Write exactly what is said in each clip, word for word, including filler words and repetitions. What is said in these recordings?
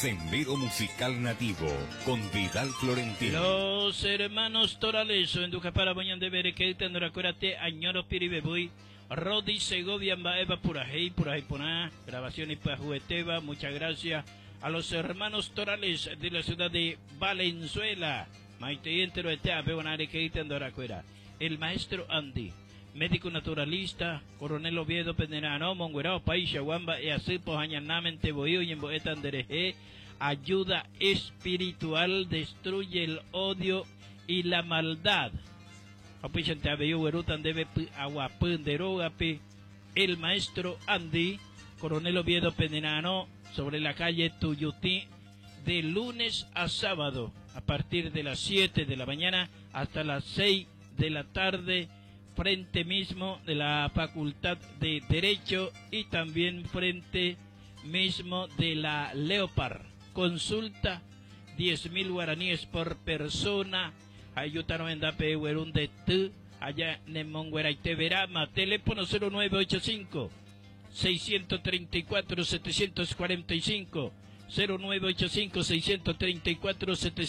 Sendero Musical Nativo con Vidal Florentino. Los hermanos Torales en Ducapara Boñan de Bereque Tendoracurate Añoro Piribebuy Rodi Segovia Eva Purajei Purajipona grabación y Pajueteva. Muchas gracias a los hermanos Torales de la ciudad de Valenzuela. Maite entero etea Beonare que Tendoracura. El maestro Andy, médico naturalista, coronel Oviedo Penderano, Monguerao, País, Yaguamba, y así Pojañanamente, Boyo y en Boetan Dereje, ayuda espiritual, destruye el odio y la maldad. Apishante Abeyo, Werutan debe aguapun derogape, el maestro Andy, coronel Oviedo Penderano, sobre la calle Tuyutí, de lunes a sábado, a partir de las siete de la mañana hasta las seis de la tarde, frente mismo de la Facultad de Derecho y también frente mismo de la Leopard. Consulta diez mil guaraníes por persona. Ayutano en Dape Huerun de T, allá en Mongueraite Verama. Teléfono cero nueve ocho cinco, seis tres cuatro, siete cuatro cinco. cero nueve ocho cinco, seis tres cuatro, siete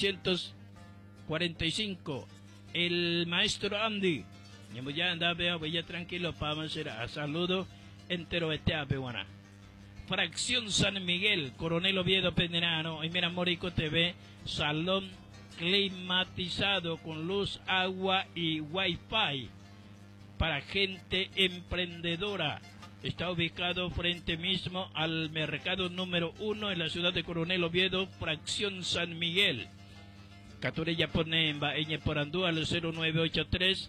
cuatro cinco. El maestro Andy. Ya anda, veo, ya tranquilo, para hacer a saludo entero este apewana. Fracción San Miguel, Coronel Oviedo Penderano, y mira Morico T V, salón climatizado con luz, agua y wifi para gente emprendedora. Está ubicado frente mismo al mercado número uno en la ciudad de Coronel Oviedo, Fracción San Miguel. Caturella pone en Baeñe Porandú al cero nueve ocho tres,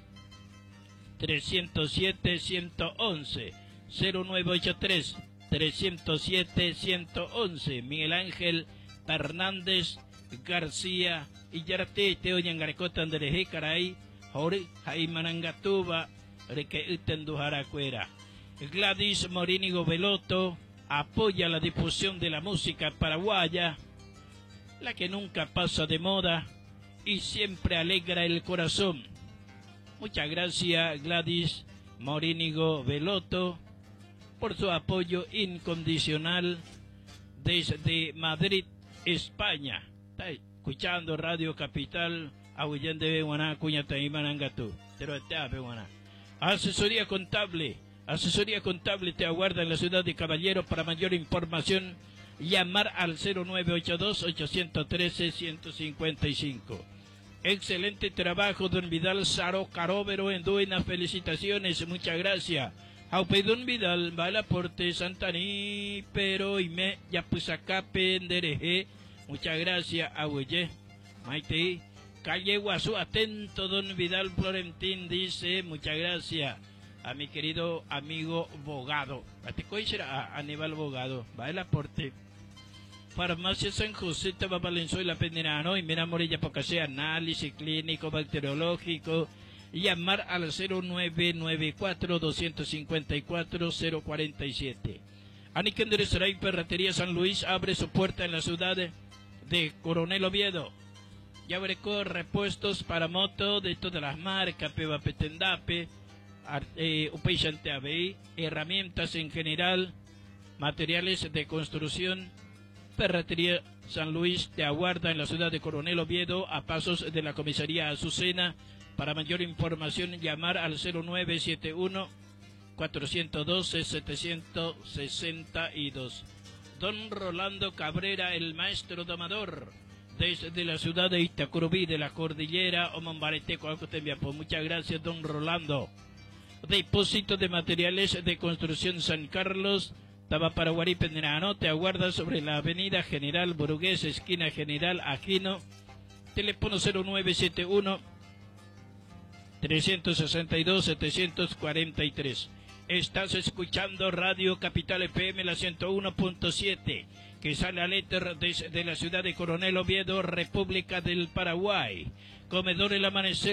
tres cero siete, uno uno uno. cero nueve ocho tres, tres cero siete, uno uno uno. Miguel Ángel Hernández García y Yarate Teoñan Garecota Andereje Caray Jori Jaimanangatuba Reque Utendujaracuera. Gladys Morínigo Veloto apoya la difusión de la música paraguaya, la que nunca pasa de moda y siempre alegra el corazón. Muchas gracias Gladys Morínigo Veloto por su apoyo incondicional desde Madrid, España. Está escuchando Radio Capital, Ahuillende Beguaná, Cuñataímanangatú. Asesoría contable, asesoría contable te aguarda en la ciudad de Caballero. Para mayor información, llamar al cero nueve ocho dos, ocho uno tres, uno cinco cinco. Excelente trabajo, don Vidal Saro Caróvero en Duena, felicitaciones, muchas gracias. Aupe don Vidal, va al aporte Santaní, pero y me ya pues acá pendereje, muchas gracias, abuelle, Maite, calle Guazú, atento don Vidal Florentín, dice, muchas gracias a mi querido amigo Bogado, a Aníbal Bogado, va al aporte. Farmacia San José, Taba Valenzuela Penderano y Mira Morilla Pocasea, análisis clínico, bacteriológico. Llamar al cero nueve nueve cuatro, dos cinco cuatro, cero cuatro siete. Aniquender Saray Ferretería San Luis abre su puerta en la ciudad de Coronel Oviedo. Ya veré repuestos para moto de todas las marcas, Peba Petendape, eh, Upeyante Abey, herramientas en general, materiales de construcción. Ferretería San Luis te aguarda en la ciudad de Coronel Oviedo, a pasos de la comisaría Azucena. Para mayor información, llamar al cero nueve siete uno, cuatro uno dos, siete seis dos. Don Rolando Cabrera, el maestro domador, desde la ciudad de Itacurubí, de la cordillera, Omambareteco, muchas gracias, don Rolando. Depósito de materiales de construcción San Carlos, Tabaparaguarí Penderano, te aguarda sobre la avenida General Burgués, esquina General Aquino. Teléfono cero nueve siete uno, tres seis dos, siete cuatro tres. Estás escuchando Radio Capital F M, la ciento uno punto siete, que sale al éter desde la ciudad de Coronel Oviedo, República del Paraguay. Comedor El Amanecer.